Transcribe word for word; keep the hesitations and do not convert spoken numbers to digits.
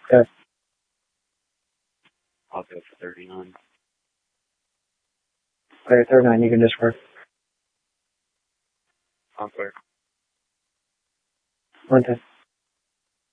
Okay. I'll go for thirty-nine. Okay, thirty-nine, you can discard. I'm clear. One ten.